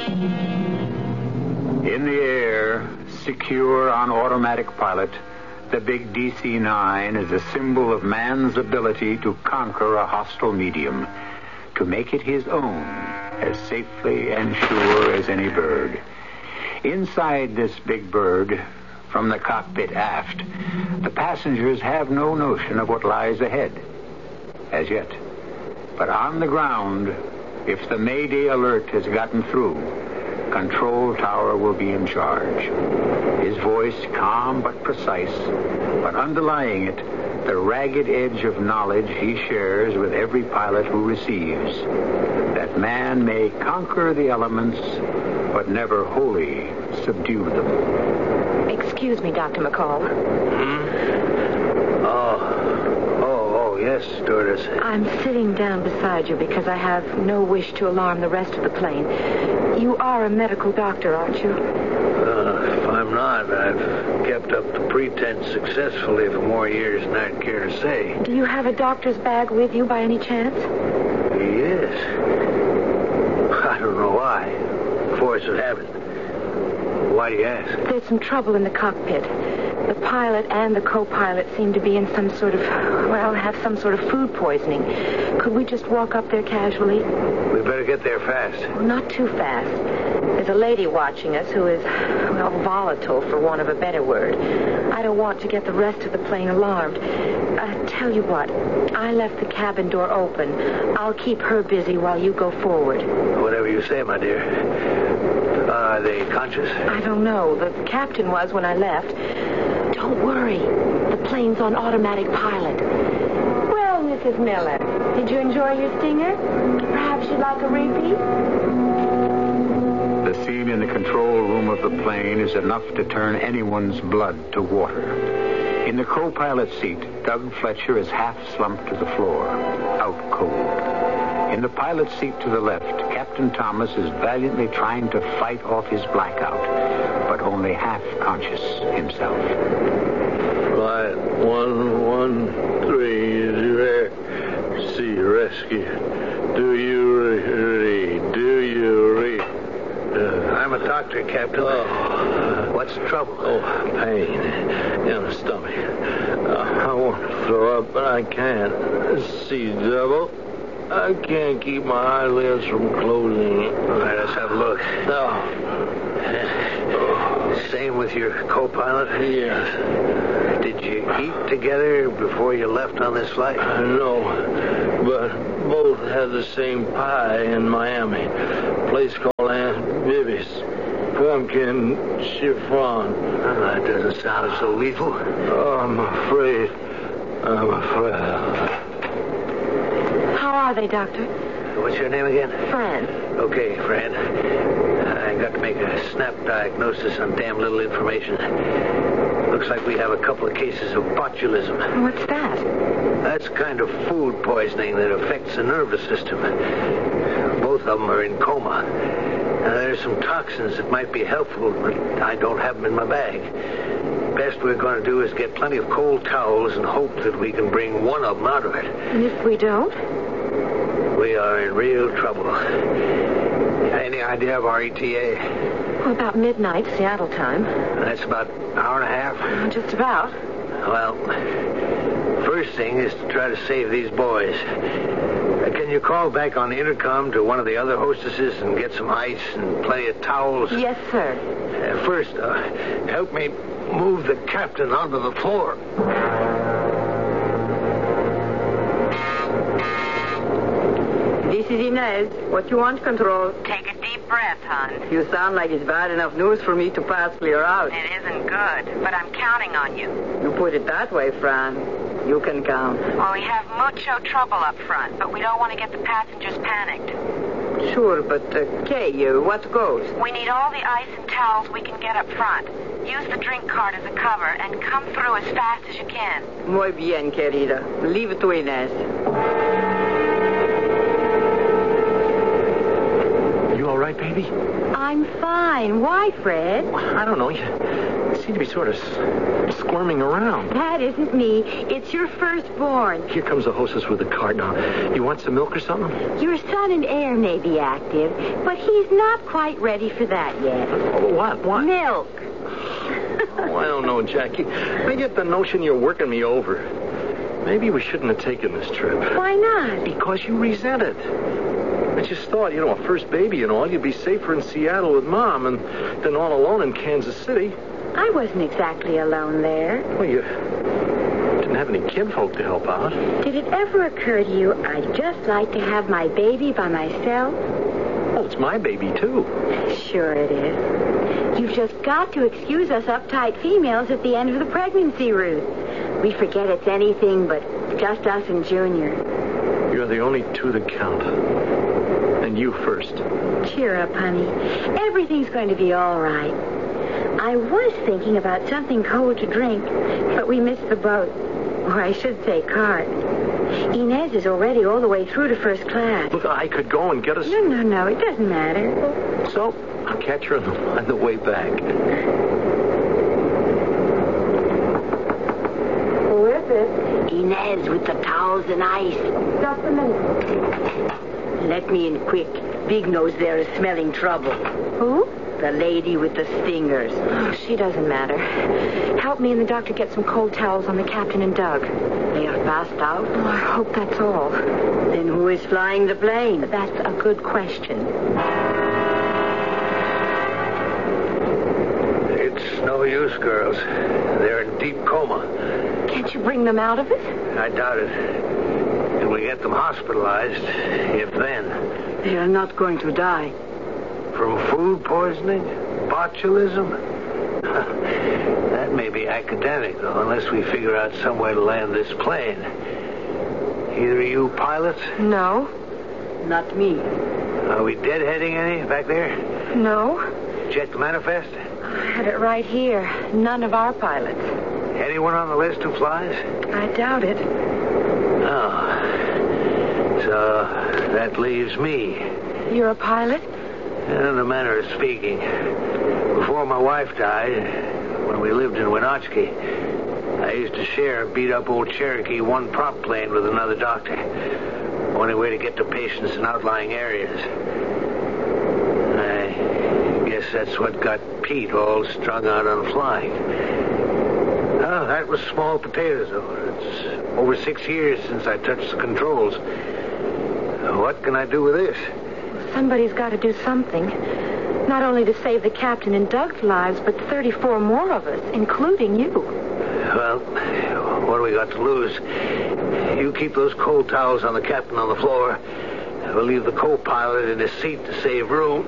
In the air, secure on automatic pilot, the big DC-9 is a symbol of man's ability to conquer a hostile medium, to make it his own as safely and sure as any bird. Inside this big bird, from the cockpit aft, the passengers have no notion of what lies ahead, as yet. But on the ground, if the Mayday alert has gotten through, Control Tower will be in charge. His voice calm but precise, but underlying it, the ragged edge of knowledge he shares with every pilot who receives, that man may conquer the elements, but never wholly subdue them. Excuse me, Dr. McCall. Oh, yes, stewardess. I'm sitting down beside you because I have no wish to alarm the rest of the plane. You are a medical doctor, aren't you? If I'm not, I've kept up the pretense successfully for more years than I'd care to say. Do you have a doctor's bag with you by any chance? Yes. I don't know why. Force of habit. Why do you ask? There's some trouble in the cockpit. The pilot and the co-pilot seem to be in have some sort of food poisoning. Could we just walk up there casually? We better get there fast. Well, not too fast. There's a lady watching us who is, volatile, for want of a better word. I don't want to get the rest of the plane alarmed. Tell you what, I left the cabin door open. I'll keep her busy while you go forward. Whatever you say, my dear. Are they conscious? I don't know. The captain was when I left. Don't worry. The plane's on automatic pilot. Well, Mrs. Miller, did you enjoy your stinger? Perhaps you'd like a repeat? The scene in the control room of the plane is enough to turn anyone's blood to water. In the co-pilot seat, Doug Fletcher is half slumped to the floor, out cold. In the pilot's seat to the left, Captain Thomas is valiantly trying to fight off his blackout, but only half conscious himself. Flight 113 is here. Sea rescue. Do you read? I'm a doctor, Captain. What's the trouble? Pain in the stomach. I want to throw up, but I can't. See double. I can't keep my eyelids from closing. All right, let's have a look. Same with your co-pilot? Yes. Did you eat together before you left on this flight? No, but both had the same pie in Miami. A place called Aunt Bibby's. Pumpkin chiffon. That doesn't sound so lethal. I'm afraid. How are they, Doctor? What's your name again? Fran. Okay, Fran. I got to make a snap diagnosis on damn little information. Looks like we have a couple of cases of botulism. What's that? That's kind of food poisoning that affects the nervous system. Both of them are in coma. There's some toxins that might be helpful, but I don't have them in my bag. Best we're going to do is get plenty of cold towels and hope that we can bring one of them out of it. And if we don't? We are in real trouble. Any idea of our ETA? Well, about midnight, Seattle time. That's about an hour and a half? Just about. Well, first thing is to try to save these boys. Can you call back on the intercom to one of the other hostesses and get some ice and plenty of towels? Yes, sir. First, help me move the captain onto the floor. This is Inez. What you want, Control? Take a deep breath, hon. You sound like it's bad enough news for me to pass clear out. It isn't good, but I'm counting on you. You put it that way, Fran. You can count. Well, we have mucho trouble up front, but we don't want to get the passengers panicked. Sure, but, what goes? We need all the ice and towels we can get up front. Use the drink cart as a cover and come through as fast as you can. Muy bien, querida. Leave it to Inez. You all right, right, baby? I'm fine. Why, Fred? I don't know. You seem to be sort of squirming around. That isn't me. It's your firstborn. Here comes the hostess with the cart now. You want some milk or something? Your son and heir may be active, but he's not quite ready for that yet. Oh, what? Milk. Oh, I don't know, Jackie. I get the notion you're working me over. Maybe we shouldn't have taken this trip. Why not? Because you resent it. I just thought, a first baby and all, you'd be safer in Seattle with Mom than all alone in Kansas City. I wasn't exactly alone there. Well, you didn't have any kinfolk to help out. Did it ever occur to you I'd just like to have my baby by myself? Oh, it's my baby, too. Sure it is. You've just got to excuse us uptight females at the end of the pregnancy, Ruth. We forget it's anything but just us and Junior. You're the only two that count. And you first. Cheer up, honey. Everything's going to be all right. I was thinking about something cold to drink, but we missed the boat. Or I should say cart. Inez is already all the way through to first class. Look, I could go and get us... No. It doesn't matter. So, I'll catch her on the way back. Who is it? Inez with the towels and ice. Just a minute. Let me in quick. Big Nose there is smelling trouble. Who? The lady with the stingers. Oh, she doesn't matter. Help me and the doctor get some cold towels on the captain and Doug. They are fast out? Oh, I hope that's all. Then who is flying the plane? That's a good question. It's no use, girls. They're in deep coma. Can't you bring them out of it? I doubt it. And we get them hospitalized, if then. They are not going to die. From food poisoning? Botulism? That may be academic, though, unless we figure out some way to land this plane. Either of you pilots? No. Not me. Are we deadheading any back there? No. Check the manifest? I had it right here. None of our pilots. Anyone on the list who flies? I doubt it. Oh. So that leaves me. You're a pilot? In a manner of speaking. Before my wife died, when we lived in Wenatchee, I used to share a beat-up old Cherokee one prop plane with another doctor. Only way to get to patients in outlying areas. I guess that's what got Pete all strung out on flying. Oh, that was small potatoes, though. It's over 6 years since I touched the controls. What can I do with this? Somebody's got to do something. Not only to save the captain and Doug's lives, but 34 more of us, including you. Well, what do we got to lose? You keep those cold towels on the captain on the floor. We'll leave the co-pilot in his seat to save room.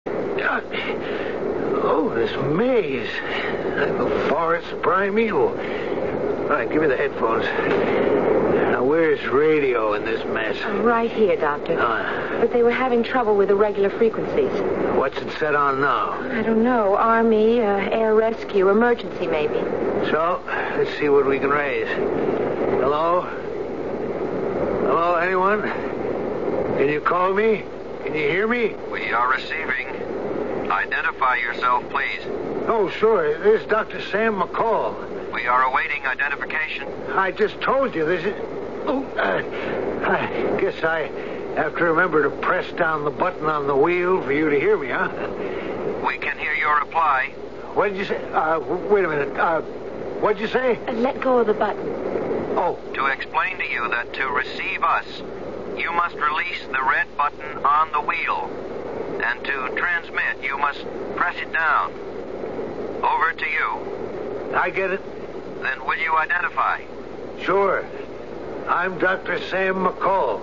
Oh, this maze. The forest primeval. All right, give me the headphones. Now, where's radio in this mess? Right here, Doctor. But they were having trouble with the regular frequencies. What's it set on now? I don't know. Army, air rescue, emergency, maybe. So, let's see what we can raise. Hello? Hello, anyone? Can you call me? Can you hear me? We are receiving. Identify yourself, please. Oh, sure. This is Dr. Sam McCall. We are awaiting identification. I just told you this is... Oh, I guess I have to remember to press down the button on the wheel for you to hear me, huh? We can hear your reply. What did you say? Wait a minute. What'd you say? Let go of the button. Oh. To explain to you that to receive us, you must release the red button on the wheel. And to transmit, you must press it down. Over to you. I get it. Then will you identify? Sure. I'm Dr. Sam McCall.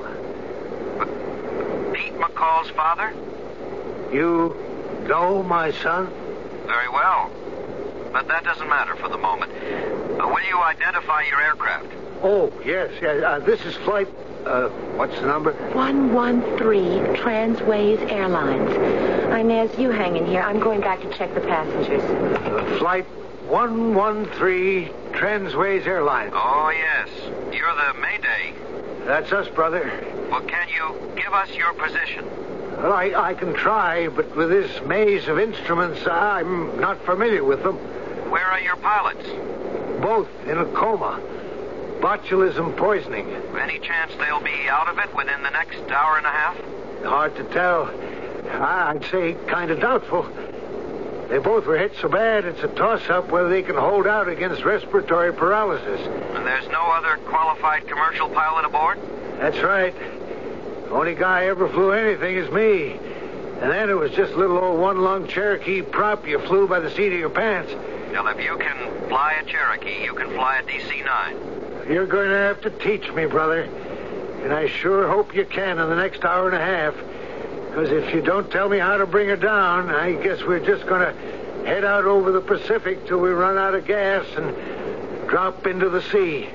Pete McCall's father? You know my son? Very well. But that doesn't matter for the moment. Will you identify your aircraft? Oh, yes. This is flight... what's the number? 113 Transways Airlines. Inez, you hang in here. I'm going back to check the passengers. Flight 113 Transways Airlines. Oh, yes. You're the Mayday. That's us, brother. Well, can you give us your position? Well, I can try, but with this maze of instruments, I'm not familiar with them. Where are your pilots? Both in a coma. Botulism poisoning. Any chance they'll be out of it within the next hour and a half? Hard to tell. I'd say kind of doubtful. They both were hit so bad, it's a toss-up whether they can hold out against respiratory paralysis. And there's no other qualified commercial pilot aboard? That's right. Only guy ever flew anything is me. And then it was just a little old one-lung Cherokee prop you flew by the seat of your pants. Well, if you can fly a Cherokee, you can fly a DC-9. You're going to have to teach me, brother. And I sure hope you can in the next hour and a half. Because if you don't tell me how to bring her down, I guess we're just going to head out over the Pacific till we run out of gas and drop into the sea.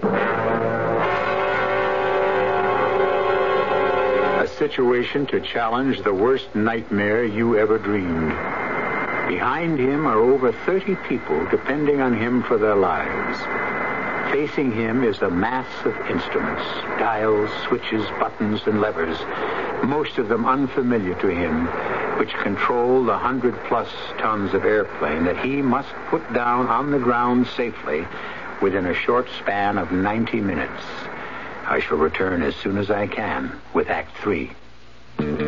A situation to challenge the worst nightmare you ever dreamed. Behind him are over 30 people depending on him for their lives. Facing him is a mass of instruments, dials, switches, buttons, and levers, most of them unfamiliar to him, which control the 100-plus tons of airplane that he must put down on the ground safely within a short span of 90 minutes. I shall return as soon as I can with Act 3.